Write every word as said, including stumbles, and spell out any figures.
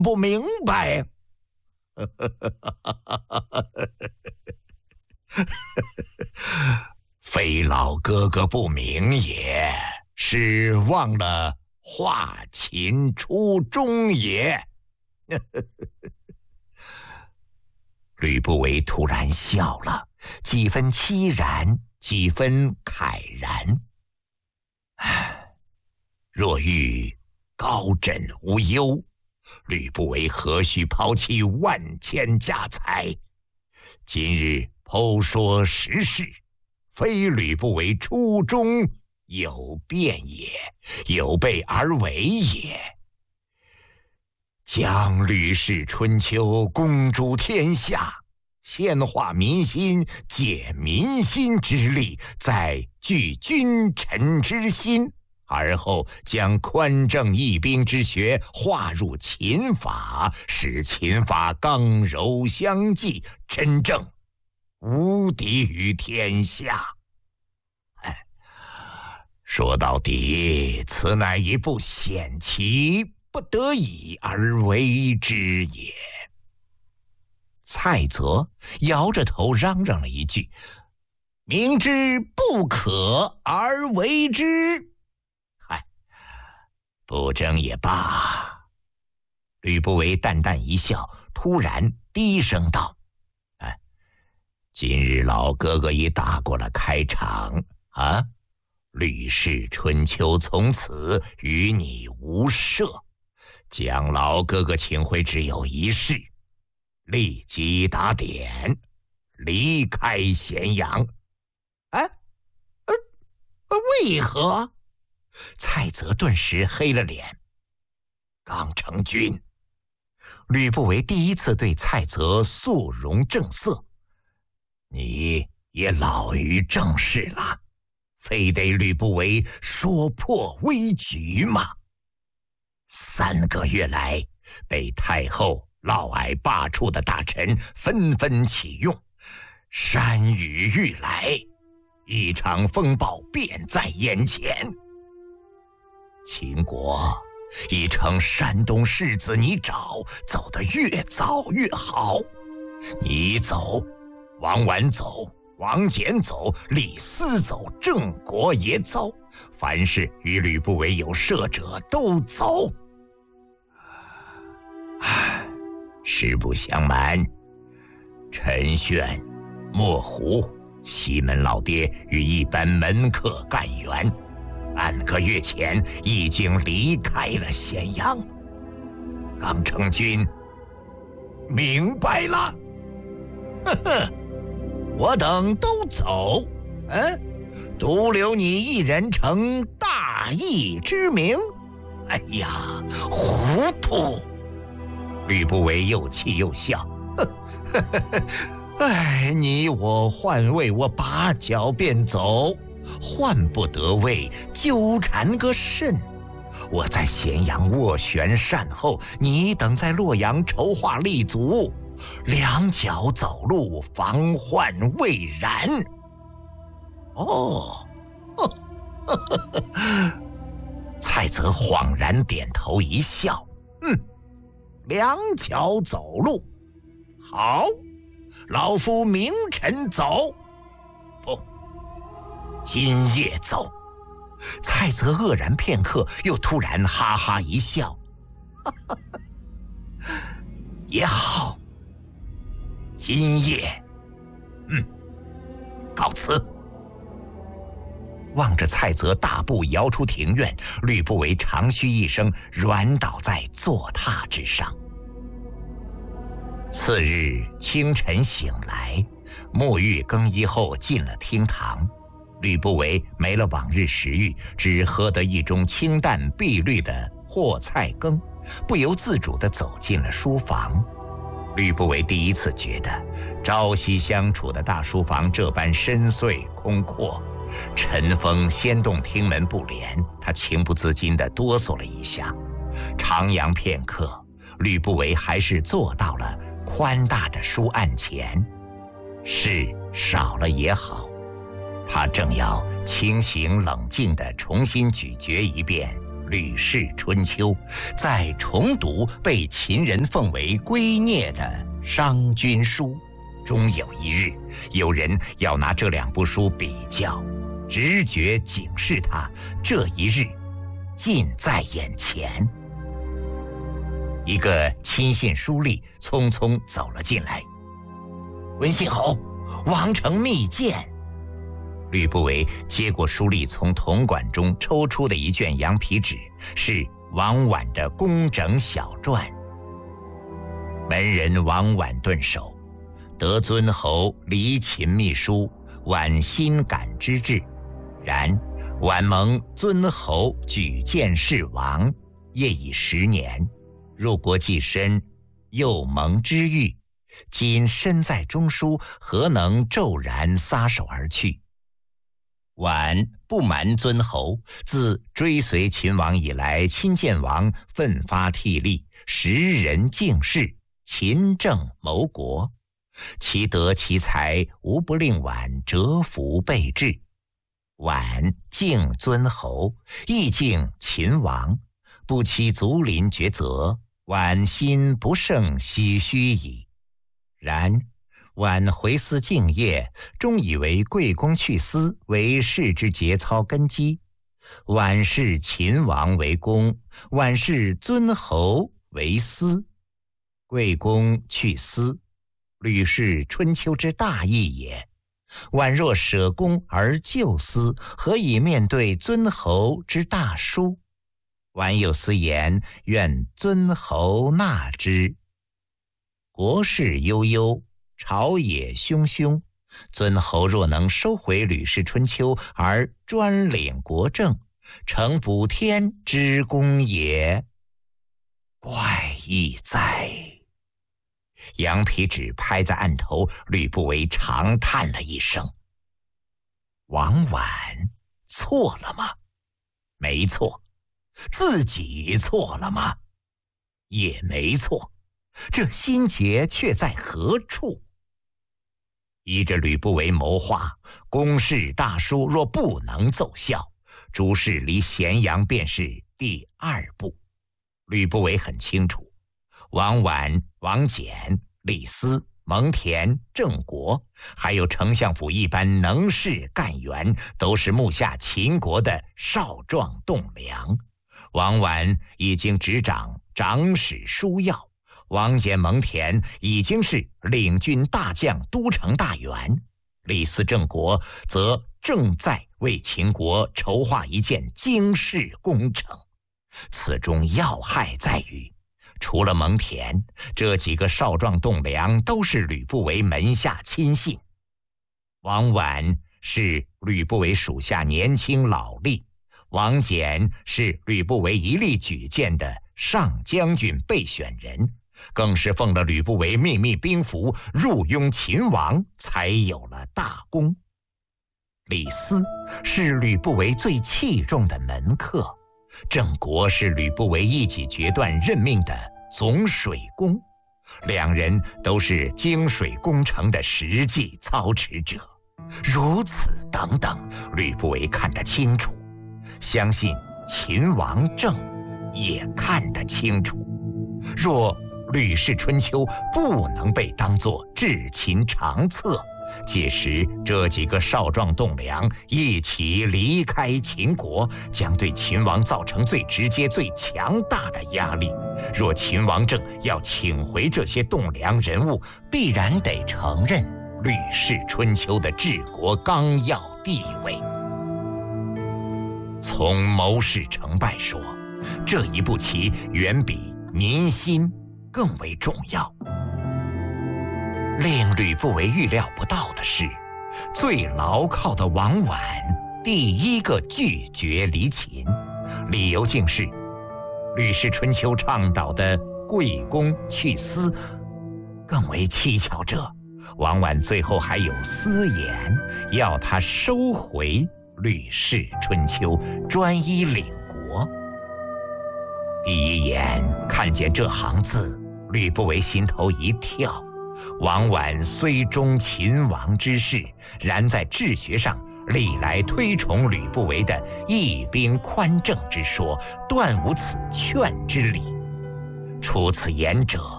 不明白。非老哥哥不明也，是忘了画琴初衷也。吕不韦突然笑了，几分凄然，几分慨然。若欲高枕无忧，吕不韦何须抛弃万千家财？今日剖说实事，非吕不韦初衷有变也，有备而为也。将《吕氏春秋》公诸天下，先化民心，解民心之力，再聚君臣之心，而后将宽政义兵之学划入秦法，使秦法刚柔相济，真正无敌于天下。哎，说到底，此乃一部险棋，不得已而为之也。蔡泽摇着头嚷嚷了一句：“明知不可而为之。”嗨，不争也罢。吕不韦淡淡一笑，突然低声道：“哎，今日老哥哥已打过了开场啊，吕氏春秋从此与你无涉。将老哥哥请回只有一事，立即打点，离开咸阳。”哎，呃，为何？蔡泽顿时黑了脸。刚成君，吕不韦第一次对蔡泽肃容正色。你也老于政事了，非得吕不韦说破危局吗？三个月来，被太后嫪毐罢黜的大臣纷纷启用，山雨欲来，一场风暴便在眼前。秦国已成山东世子泥沼，走得越早越好。你走，王绾走，王翦走，李斯走，郑国也走，凡是与吕不韦有涉者都走。唉，实不相瞒，陈铉、莫胡、西门老爹与一般门客干员，半个月前已经离开了咸阳。刚成君明白了。呵呵，我等都走，嗯，独留你一人成大义之名。哎呀，糊涂！吕不韦又气又笑，哎，你我换位，我拔脚便走，换不得位，纠缠个甚？我在咸阳斡旋善后，你等在洛阳筹划立足，两脚走路，防患未然。哦，蔡泽恍然点头一笑，嗯，两脚走路，好，老夫明晨走，不，今夜走。蔡泽愕然片刻，又突然哈哈一笑，哈哈，也好，今夜，嗯，告辞。望着蔡泽大步摇出庭院，吕不韦长吁一声，软倒在坐榻之上。次日清晨醒来，沐浴更衣后进了厅堂。吕不韦没了往日食欲，只喝得一盅清淡碧绿的和菜羹，不由自主地走进了书房。吕不韦第一次觉得朝夕相处的大书房这般深邃空阔，晨风掀动厅门布帘，他情不自禁地哆嗦了一下。徜徉片刻，吕不韦还是坐到了宽大的书案前。事少了也好，他正要清醒冷静地重新咀嚼一遍吕氏春秋，再重读被秦人奉为圭臬的商君书。终有一日，有人要拿这两部书比较，直觉警示他，这一日近在眼前。一个亲信书吏匆匆走了进来。文信侯，王城密见。吕不韦接过书吏从铜管中抽出的一卷羊皮纸，是王绾的工整小传。门人王绾顿首，得尊侯离秦密书，绾心感之至。然绾蒙尊侯举荐事王，业已十年，入国既深，又蒙知遇，今身在中书，何能骤然撒手而去？绾不瞒尊侯，自追随秦王以来，亲见王奋发惕力，识人敬事，勤政谋国，其德其才，无不令绾折服备至。绾敬尊侯，亦敬秦王，不期足临抉择，绾心不胜唏嘘矣。然绾回思敬业，终以为贵公去私为事之节操根基。绾视秦王为公，绾视尊侯为私。贵公去私，吕氏春秋之大义也。绾若舍公而就私，何以面对尊侯之大书？绾有私言，愿尊侯纳之。国事悠悠，朝野汹汹，尊侯若能收回吕氏春秋而专领国政，诚补天之功也。怪异哉！羊皮纸拍在案头，吕不韦长叹了一声。王绾错了吗？没错。自己错了吗？也没错。这心结却在何处？依着吕不韦谋划，公事大书若不能奏效，诸事离咸阳便是第二步。吕不韦很清楚，王绾、王翦、李斯、蒙恬、郑国，还有丞相府一般能士干员，都是目下秦国的少壮栋梁。王绾已经执掌长史书要，王翦、蒙恬已经是领军大将、都城大员，李斯、郑国则正在为秦国筹划一件经世工程。此中要害在于，除了蒙恬，这几个少壮栋梁都是吕不韦门下亲信。王绾是吕不韦属下年轻老吏，王翦是吕不韦一力举荐的上将军备选人，更是奉了吕不韦秘密兵符入拥秦王，才有了大功。李斯是吕不韦最器重的门客，郑国是吕不韦一己决断任命的总水工，两人都是经水工程的实际操持者。如此等等，吕不韦看得清楚，相信秦王政也看得清楚。若吕氏春秋不能被当作治秦长策，届时这几个少壮栋梁一起离开秦国，将对秦王造成最直接最强大的压力。若秦王政要请回这些栋梁人物，必然得承认吕氏春秋的治国纲要地位。从谋士成败说，这一步棋远比民心更为重要。令吕不韦预料不到的是，最牢靠的王绾第一个拒绝离秦，理由竟是吕氏春秋倡导的贵公去私。更为蹊跷者，王绾最后还有私言，要他收回吕氏春秋，专一领国。第一眼看见这行字，吕不韦心头一跳。王绾虽忠秦王之事，然在治学上历来推崇吕不韦的义兵宽政之说，断无此劝之理。出此言者，